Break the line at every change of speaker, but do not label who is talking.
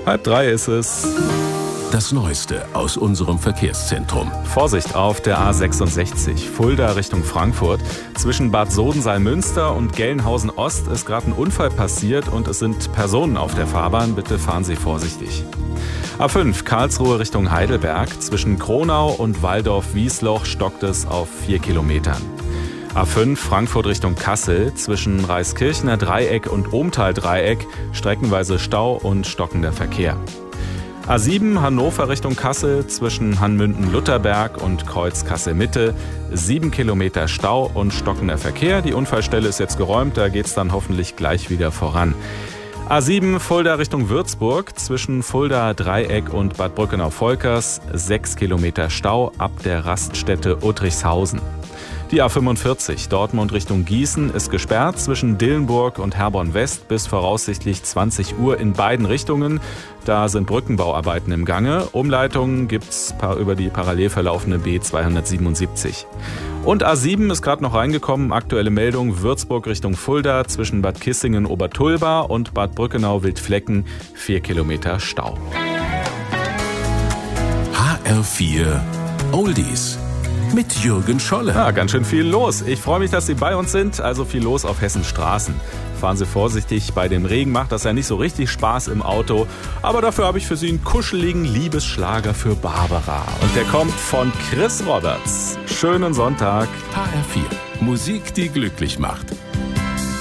2:30 ist es.
Das Neueste aus unserem Verkehrszentrum.
Vorsicht auf der A66, Fulda Richtung Frankfurt. Zwischen Bad Sodensalm-Münster und Gelnhausen-Ost ist gerade ein Unfall passiert und es sind Personen auf der Fahrbahn. Bitte fahren Sie vorsichtig. A5, Karlsruhe Richtung Heidelberg. Zwischen Kronau und Walldorf-Wiesloch stockt es auf 4 Kilometern. A5, Frankfurt Richtung Kassel. Zwischen Reiskirchner Dreieck und Ohmtal-Dreieck streckenweise Stau und stockender Verkehr. A7 Hannover Richtung Kassel, zwischen Hanmünden-Lutherberg und Kreuz Kassel-Mitte 7 Kilometer Stau und stockender Verkehr. Die Unfallstelle ist jetzt geräumt, da geht's dann hoffentlich gleich wieder voran. A7 Fulda Richtung Würzburg, zwischen Fulda Dreieck und Bad Brückenau-Volkers 6 Kilometer Stau ab der Raststätte Uttrichshausen. Die A45 Dortmund Richtung Gießen ist gesperrt zwischen Dillenburg und Herborn West bis voraussichtlich 20 Uhr in beiden Richtungen. Da sind Brückenbauarbeiten im Gange. Umleitungen gibt's über die parallel verlaufende B277. Und A7 ist gerade noch reingekommen. Aktuelle Meldung: Würzburg Richtung Fulda zwischen Bad Kissingen-Obertulba und Bad Brückenau-Wildflecken 4 Kilometer Stau.
HR4 Oldies mit Jürgen Scholle.
Ja, ganz schön viel los. Ich freue mich, dass Sie bei uns sind. Also viel los auf Hessens Straßen. Fahren Sie vorsichtig. Bei dem Regen macht das ja nicht so richtig Spaß im Auto. Aber dafür habe ich für Sie einen kuscheligen Liebesschlager für Barbara. Und der kommt von Chris Roberts. Schönen Sonntag.
HR4 Musik, die glücklich macht.